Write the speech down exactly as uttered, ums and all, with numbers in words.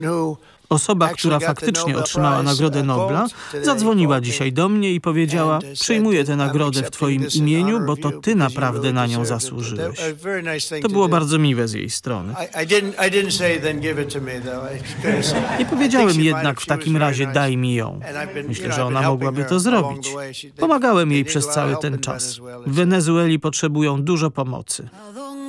Osoba, która faktycznie otrzymała Nagrodę Nobla, zadzwoniła dzisiaj do mnie i powiedziała: przyjmuję tę nagrodę w twoim imieniu, bo to ty naprawdę na nią zasłużyłeś. To było bardzo miłe z jej strony. Nie powiedziałem jednak w takim razie daj mi ją. Myślę, że ona mogłaby to zrobić. Pomagałem jej przez cały ten czas. W Wenezueli potrzebują dużo pomocy.